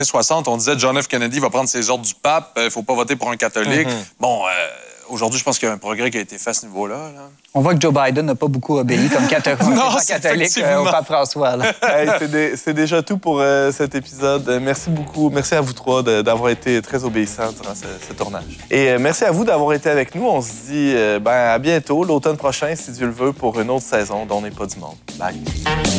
60, on disait John F. Kennedy va prendre ses ordres du pape, il ne faut pas voter pour un catholique. Bon, aujourd'hui, je pense qu'il y a un progrès qui a été fait à ce niveau-là. Là. On voit que Joe Biden n'a pas beaucoup obéi comme catholique au pape François. Hey, c'est déjà tout pour cet épisode. Merci beaucoup. Merci à vous trois d'avoir été très obéissants durant ce tournage. Et merci à vous d'avoir été avec nous. On se dit à bientôt, l'automne prochain, si Dieu le veut, pour une autre saison dont n'est pas du monde. Bye.